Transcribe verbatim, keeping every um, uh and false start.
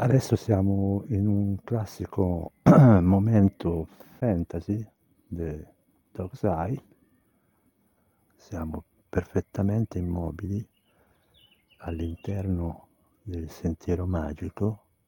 Adesso siamo in un classico momento fantasy de Dog's Eye. Siamo perfettamente immobili all'interno del sentiero magico